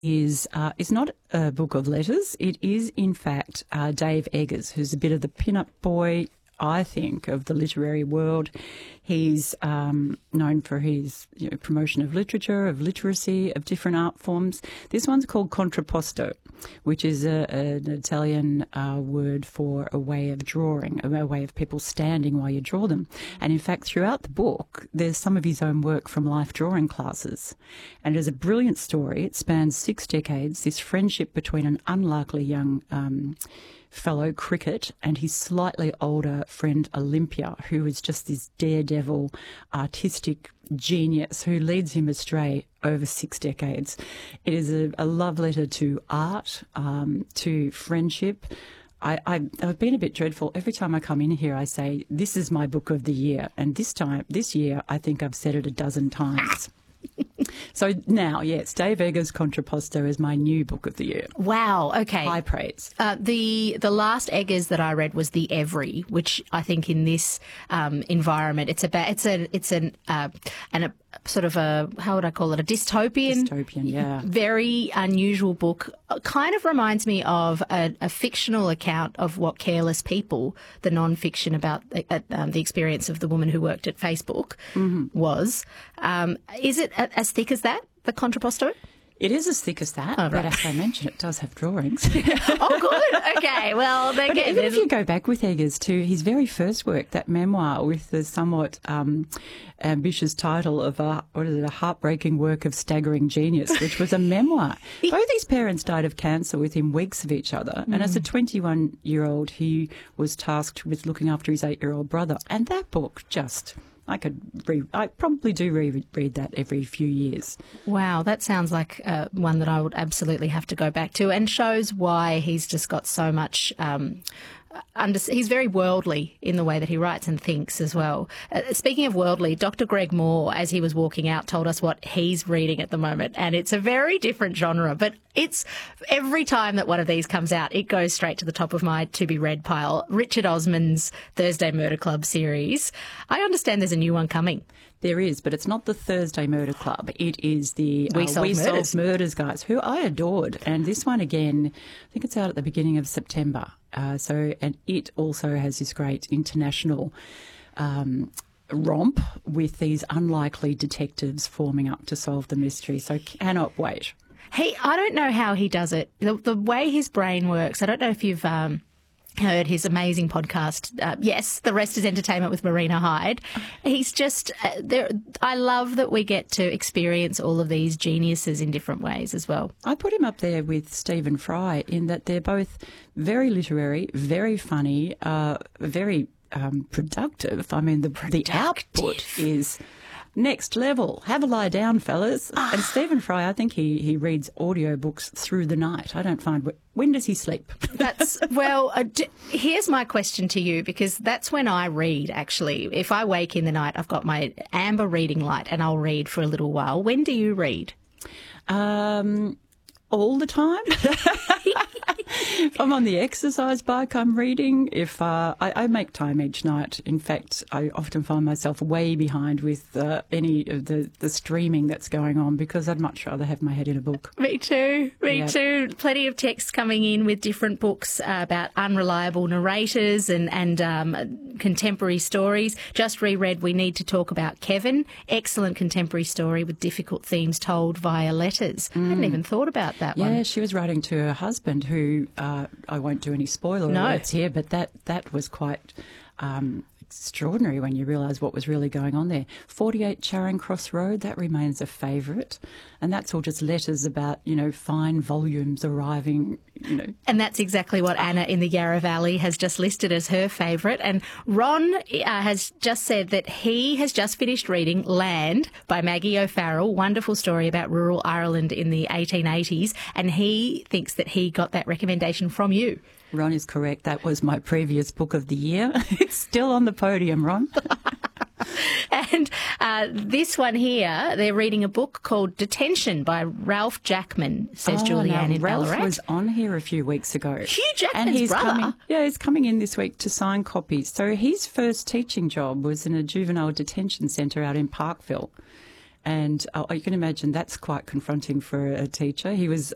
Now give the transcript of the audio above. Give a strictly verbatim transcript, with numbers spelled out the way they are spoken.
is uh, is not a book of letters. It is, in fact, uh, Dave Eggers, who's a bit of the pin-up boy, I think, of the literary world. He's um, known for his you know, promotion of literature, of literacy, of different art forms. This one's called Contrapposto, which is a, an Italian uh, word for a way of drawing, a way of people standing while you draw them. And in fact, throughout the book, there's some of his own work from life drawing classes. And it is a brilliant story. It spans six decades, this friendship between an unlikely young um fellow cricket and his slightly older friend Olympia, who is just this daredevil artistic genius who leads him astray over six decades. It is a, a love letter to art, um, to friendship. I, I, I've been a bit dreadful. Every time I come in here, I say, this is my book of the year. And this time, this year, I think I've said it a dozen times. So now, yes, Dave Eggers' Contrapposto is my new book of the year. Wow, okay. High praise. Uh, the the last Eggers that I read was The Every, which I think in this um, environment, it's about it's a it's an uh, an a sort of a, how would I call it, a dystopian, dystopian, yeah, very unusual book. Kind of reminds me of a, a fictional account of what Careless People, the non-fiction about uh, um, the experience of the woman who worked at Facebook, mm-hmm. was. Um, is it as thick as that, the Contrapposto? It is as thick as that, oh, right. But as I mentioned, it does have drawings. Oh, good. Okay, well, but again, even if you go back with Eggers to his very first work, that memoir with the somewhat um, ambitious title of a, what is it, a heartbreaking work of staggering genius, which was a memoir. Both his parents died of cancer within weeks of each other, mm. and as a twenty-one-year-old, he was tasked with looking after his eight-year-old brother, and that book just... I could re- I probably do re- read that every few years. Wow, that sounds like uh, one that I would absolutely have to go back to, and shows why he's just got so much. Um, under- he's very worldly in the way that he writes and thinks as well. Uh, speaking of worldly, Doctor Greg Moore, as he was walking out, told us what he's reading at the moment, and it's a very different genre, but it's every time that one of these comes out, it goes straight to the top of my to-be-read pile. Richard Osman's Thursday Murder Club series. I understand there's a new one coming. There is, but it's not the Thursday Murder Club. It is the We, uh, Solve, we Murders. Solve Murders guys, who I adored. And this one, again, I think it's out at the beginning of September. Uh, so, and it also has this great international um, romp with these unlikely detectives forming up to solve the mystery. So cannot wait. He, I don't know how he does it. The, the way his brain works, I don't know if you've... Um, heard his amazing podcast, uh, yes, The Rest is Entertainment with Marina Hyde. He's just, uh, there. I love that we get to experience all of these geniuses in different ways as well. I put him up there with Stephen Fry in that they're both very literary, very funny, uh, very um, productive. I mean, the, the output is... next level. Have a lie down, fellas. And Stephen Fry, I think he, he reads audiobooks through the night. I don't find... When does he sleep? That's... Well, uh, d- here's my question to you, because that's when I read, actually. If I wake in the night, I've got my amber reading light and I'll read for a little while. When do you read? Um... All the time. If I'm on the exercise bike, I'm reading. If uh, I, I make time each night. In fact, I often find myself way behind with uh, any of the, the streaming that's going on because I'd much rather have my head in a book. Me too. Me Yeah. too. Plenty of texts coming in with different books uh, about unreliable narrators and, and um, contemporary stories. Just reread We Need to Talk About Kevin. Excellent contemporary story with difficult themes told via letters. I hadn't even thought about that Yeah, one. she was writing to her husband who, uh, I won't do any spoiler No. alerts here, but that, that was quite um, extraordinary when you realise what was really going on there. forty-eight Charing Cross Road, that remains a favourite. And that's all just letters about, you know, fine volumes arriving, you know. And that's exactly what Anna in the Yarra Valley has just listed as her favourite. And Ron uh, has just said that he has just finished reading Land by Maggie O'Farrell, wonderful story about rural Ireland in the eighteen eighties. And he thinks that he got that recommendation from you. Ron is correct. That was my previous book of the year. It's still on the podium, Ron. And uh, this one here, they're reading a book called Detention by Ralph Jackman, says Oh, Julianne now, in Ralph Ballarat. was on here a few weeks ago. Hugh and Jackman's he's brother. coming, yeah, he's coming in this week to sign copies. So his first teaching job was in a juvenile detention centre out in Parkville. And uh, you can imagine that's quite confronting for a teacher. He was